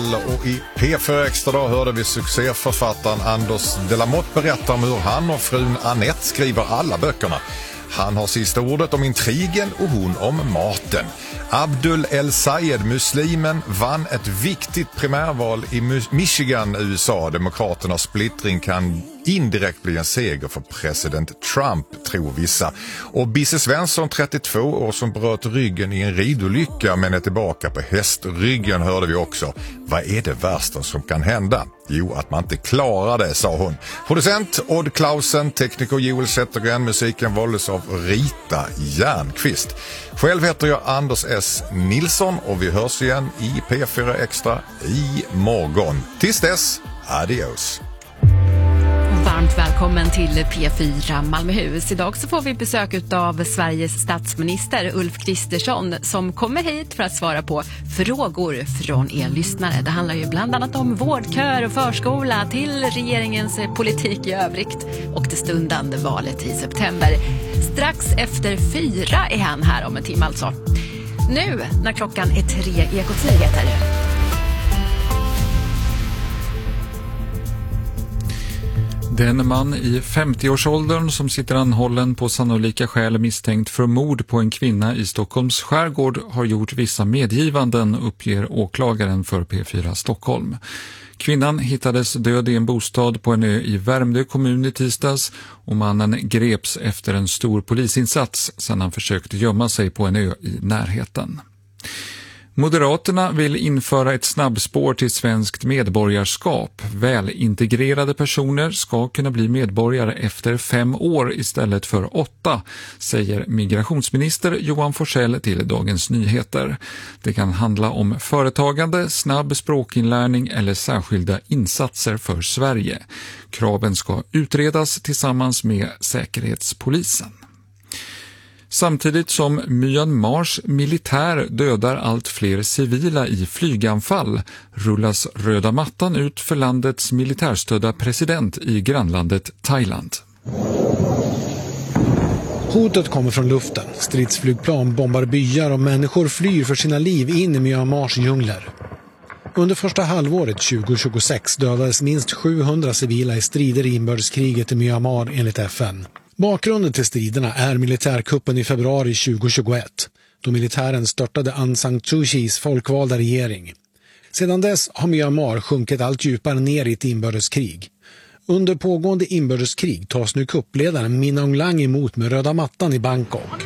kväll och i P4 Extra dag hörde vi succéförfattaren Anders de la Motte berätta om hur han och frun Annette skriver alla böckerna. Han har sista ordet om intrigen och hon om maten. Abdul El-Sayed, muslimen, vann ett viktigt primärval i Michigan, USA. Demokraternas splittring kan indirekt bli en seger för president Trump, tror vissa. Och Bisse Svensson, 32 år, som bröt ryggen i en ridolycka men är tillbaka på hästryggen, hörde vi också. Vad är det värsta som kan hända? Jo, att man inte klarar det, sa hon. Producent Odd Klausen, tekniker Joel Zettergren, musiken valdes av Rita Järnqvist. Själv heter jag Anders S. Nilsson och vi hörs igen i P4 Extra i morgon. Tills dess, adios. Varmt välkommen till P4 Malmöhus. Idag så får vi besök av Sveriges statsminister Ulf Kristersson som kommer hit för att svara på frågor från er lyssnare. Det handlar ju bland annat om vårdkör och förskola till regeringens politik i övrigt och det stundande valet i september. Strax efter 4 är han här om en timme alltså. Nu när klockan är 3 Ekot-nyheter. Den man i 50-årsåldern som sitter anhållen på sannolika skäl misstänkt för mord på en kvinna i Stockholms skärgård har gjort vissa medgivanden, uppger åklagaren för P4 Stockholm. Kvinnan hittades död i en bostad på en ö i Värmdö kommun i tisdags och mannen greps efter en stor polisinsats sedan han försökte gömma sig på en ö i närheten. Moderaterna vill införa ett snabbspår till svenskt medborgarskap. Välintegrerade personer ska kunna bli medborgare efter 5 år istället för 8, säger migrationsminister Johan Forssell till Dagens Nyheter. Det kan handla om företagande, snabb språkinlärning eller särskilda insatser för Sverige. Kraven ska utredas tillsammans med Säkerhetspolisen. Samtidigt som Myanmars militär dödar allt fler civila i flyganfall rullas röda mattan ut för landets militärstödda president i grannlandet Thailand. Hotet kommer från luften. Stridsflygplan bombar byar och människor flyr för sina liv in i Myanmars djungler. Under första halvåret 2026 dödades minst 700 civila i strider i inbördeskriget i Myanmar enligt FN. Bakgrunden till striderna är militärkuppen i februari 2021, då militären störtade Aung San Suu Kyis folkvalda regering. Sedan dess har Myanmar sjunkit allt djupare ner i ett inbördeskrig. Under pågående inbördeskrig tas nu kuppledaren Min Aung Hlaing emot med röda mattan i Bangkok.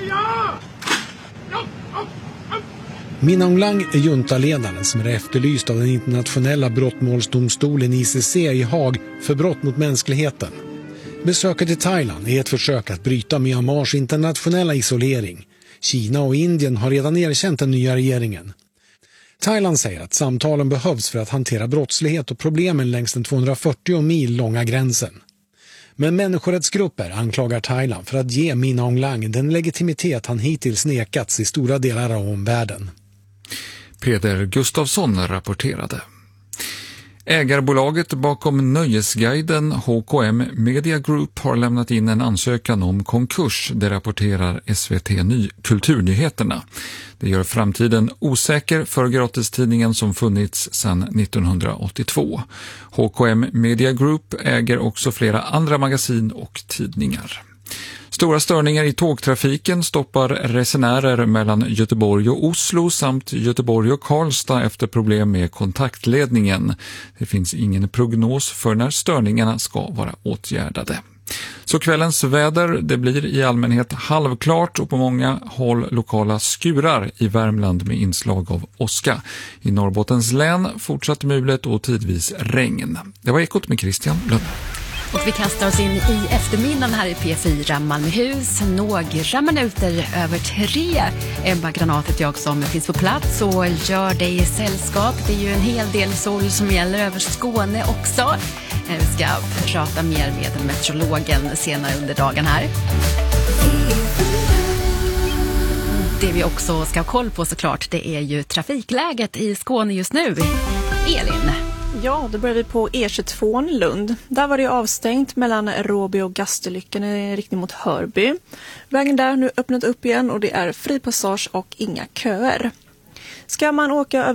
Min Aung Hlaing är juntaledaren som är efterlyst av den internationella brottmålsdomstolen ICC i Haag för brott mot mänskligheten. Besöket i Thailand är ett försök att bryta Myanmars internationella isolering. Kina och Indien har redan erkänt den nya regeringen. Thailand säger att samtalen behövs för att hantera brottslighet och problemen längs den 240 mil långa gränsen. Men människorättsgrupper anklagar Thailand för att ge Min Aung Hlaing den legitimitet han hittills nekats i stora delar av omvärlden. Peder Gustafsson rapporterade. Ägarbolaget bakom Nöjesguiden HKM Media Group har lämnat in en ansökan om konkurs, det rapporterar SVT Kulturnyheterna. Det gör framtiden osäker för gratistidningen som funnits sedan 1982. HKM Media Group äger också flera andra magasin och tidningar. Stora störningar i tågtrafiken stoppar resenärer mellan Göteborg och Oslo samt Göteborg och Karlstad efter problem med kontaktledningen. Det finns ingen prognos för när störningarna ska vara åtgärdade. Så kvällens väder, det blir i allmänhet halvklart och på många håll lokala skurar i Värmland med inslag av åska. I Norrbottens län fortsatt mulet och tidvis regn. Det var Ekot med Christian Blund. Och vi kastar oss in i eftermiddagen här i P4 Malmöhus. Några minuter över 3. Ebba Granatet, jag som finns på plats och gör dig i sällskap. Det är ju en hel del sol som gäller över Skåne också. Vi ska prata mer med meteorologen senare under dagen här. Det vi också ska ha koll på såklart, det är ju trafikläget i Skåne just nu. Elin. Ja, då börjar vi på E22 i Lund. Där var det avstängt mellan Råby och Gasterlyckan i riktning mot Hörby. Vägen där nu öppnat upp igen och det är fri passage och inga köer. Ska man åka